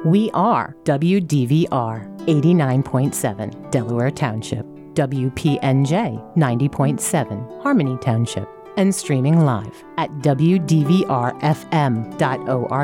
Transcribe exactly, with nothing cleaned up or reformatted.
We are W D V R eighty-nine point seven, Delaware Township, W P N J ninety point seven, Harmony Township, and streaming live at w d v r f m dot org.